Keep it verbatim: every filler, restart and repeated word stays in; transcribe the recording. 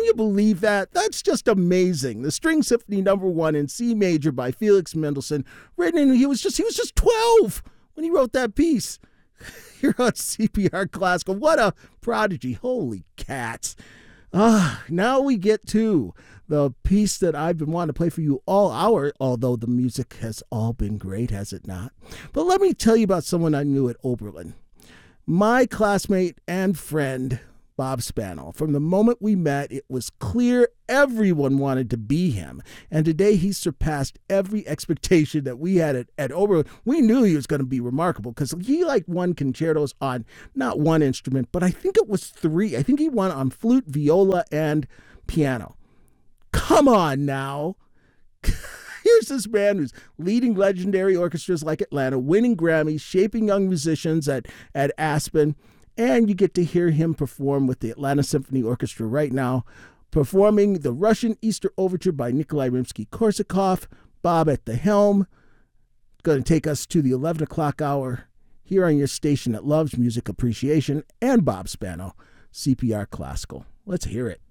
you believe that? That's just amazing. The String Symphony Number One in C major by Felix Mendelssohn, written in, he was just he was just twelve when he wrote that piece. Here on C P R Classical. What a prodigy. Holy cats. Ah, now we get to the piece that I've been wanting to play for you all hour, although the music has all been great, has it not? But let me tell you about someone I knew at Oberlin. My classmate and friend, Bob Spano. From the moment we met, it was clear everyone wanted to be him. And today he's surpassed every expectation that we had at, at Oberlin. We knew he was going to be remarkable because he like won concertos on not one instrument, but I think it was three. I think he won on flute, viola, and piano. Come on now. Here's this man who's leading legendary orchestras like Atlanta, winning Grammys, shaping young musicians at, at Aspen. And you get to hear him perform with the Atlanta Symphony Orchestra right now, performing the Russian Easter Overture by Nikolai Rimsky-Korsakov. Bob at the helm. Going to take us to the eleven o'clock hour here on your station that loves music appreciation. And Bob Spano, C P R Classical. Let's hear it.